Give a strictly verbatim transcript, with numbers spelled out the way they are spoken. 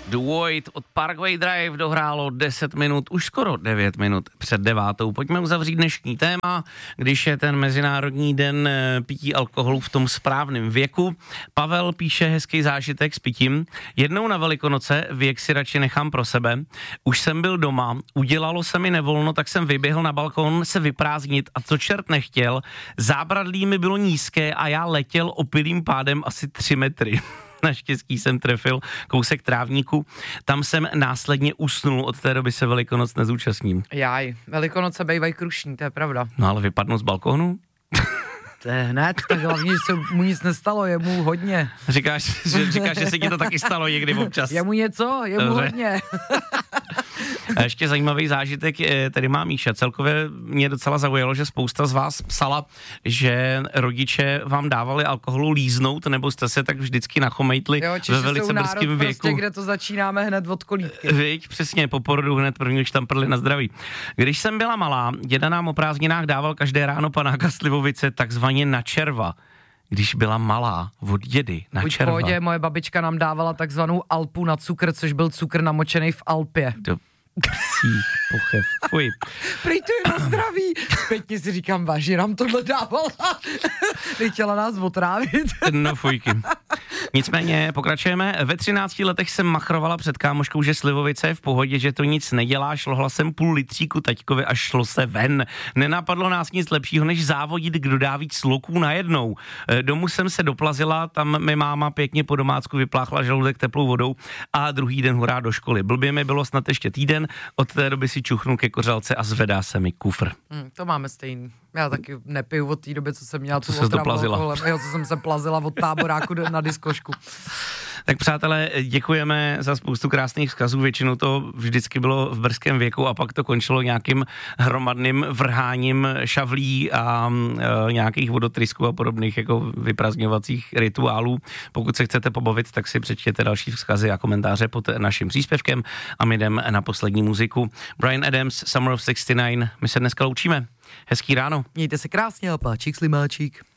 The Void od Parkway Drive dohrálo deset minut, už skoro devět minut před devátou. Pojďme uzavřít dnešní téma, když je ten Mezinárodní den pití alkoholu v tom správném věku. Pavel píše hezký zážitek s pitím. Jednou na Velikonoce, věk si radši nechám pro sebe. Už jsem byl doma, udělalo se mi nevolno, tak jsem vyběhl na balkon se vyprázdnit a co čert nechtěl, zábradlí mi bylo nízké a já letěl opilým pádem asi tři metry. Naštěstí jsem trefil kousek trávníku, tam jsem následně usnul, od té doby se Velikonoc nezúčastním. Jaj, Velikonoce bývají krušní, to je pravda. No ale vypadnu z balkónu? To je hned, tak hlavně, že se mu nic nestalo, je mu hodně. Říkáš, že, říkáš, že se ti to taky stalo někdy občas. Je mu něco, je mu Dobře. hodně. A ještě zajímavý zážitek tady má Míša. Celkově mě docela zaujalo, že spousta z vás psala, že rodiče vám dávali alkoholu líznout, nebo jste se tak vždycky nachomejtli jo, ve velice brzkém věku. Prostě, kde to začínáme hned od kolívky. Víš, přesně, po porodu hned první štamprli na zdraví. Když jsem byla malá, děda nám o prázdninách dával každé ráno panáka slivovice takzvaně na červa. Když byla malá, od dědy na Buď červa. Buď pohodě, moje babička nám dávala takzvanou alpu na cukr, což byl cukr namočený v Alpě. Do... Psí, pochev, fuj. Prý to je na zdraví. Zpětně si říkám, vážně nám tohle dávala. Nechtěla nás otrávit. No fujky. Nicméně pokračujeme. Ve třinácti letech jsem machrovala před kámoškou, že slivovice je v pohodě, že to nic nedělá. Šlohla jsem půl litříku taťkovi a šlo se ven. Nenapadlo nás nic lepšího, než závodit, kdo dá víc sloků najednou. Domů jsem se doplazila, tam mi máma pěkně po domácku vypláchla žaludek teplou vodou a druhý den hurá do školy. Blbě mi bylo snad ještě týden, od té doby si čuchnu ke kořalce a zvedá se mi kufr. Hmm, to máme stejný. Já taky nepiju od té doby, co jsem měla tu otravu. Jo, co jsem se plazila od táboráku na diskošku. Tak přátelé, děkujeme za spoustu krásných vzkazů, většinou to vždycky bylo v brzkém věku a pak to končilo nějakým hromadným vrháním šavlí a e, nějakých vodotrysků a podobných jako vyprazňovacích rituálů. Pokud se chcete pobavit, tak si přečtěte další vzkazy a komentáře pod naším příspěvkem a my jdeme na poslední muziku. Bryan Adams, Summer of šedesát devět, my se dneska loučíme. Hezký ráno. Mějte se krásně a páčík slimáčík.